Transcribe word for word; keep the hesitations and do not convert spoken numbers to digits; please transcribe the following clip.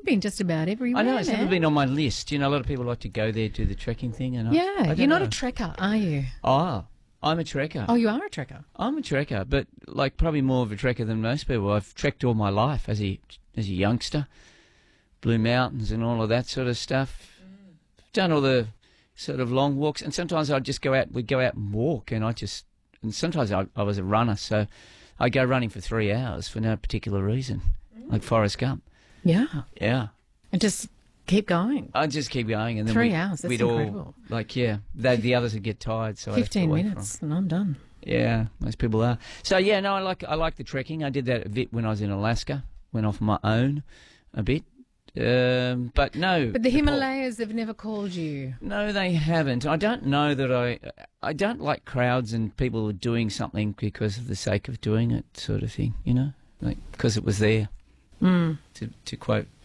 been just about everywhere. I know, it's man. never been on my list. You know, a lot of people like to go there, do the trekking thing. And Yeah, I, I don't you're not know. a trekker, are you? Oh, I'm a trekker. Oh, you are a trekker. I'm a trekker, but like probably more of a trekker than most people. I've trekked all my life as a as a youngster, Blue Mountains and all of that sort of stuff. Mm. Done all the sort of long walks, and sometimes I'd just go out. We'd go out and walk, and I just and sometimes I, I was a runner, so I'd go running for three hours for no particular reason, mm. like Forrest Gump. Yeah, yeah, and just keep going. I'd just keep going, and then three we'd, hours. That's we'd incredible. all like yeah, they, the others would get tired, so fifteen I'd have to minutes, from. and I'm done. Yeah, most people are. So yeah, no, I like I like the trekking. I did that a bit when I was in Alaska. Went off on my own a bit, um, but no. But the Himalayas have never called you. No, they haven't. I don't know that I. I don't like crowds and people doing something because of the sake of doing it, sort of thing. You know, like because it was there. Mm. To to quote